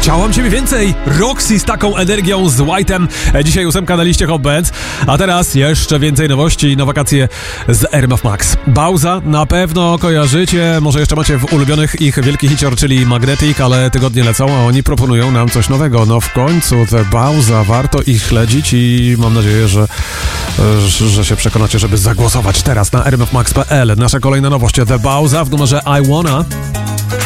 Chciałam ciebie więcej! Roxy z taką energią, z White'em. Dzisiaj 8 na liście Hot Bands. A teraz jeszcze więcej nowości na wakacje z RMF Max. Bauza na pewno kojarzycie, może jeszcze macie w ulubionych ich wielki hicior, czyli Magnetic, ale tygodnie lecą, a oni proponują nam coś nowego. No w końcu te Bauza, warto ich śledzić i mam nadzieję, że się przekonacie, żeby zagłosować teraz na rmfmax.pl. Nasza kolejna nowość, The Bauza w numerze I Wanna.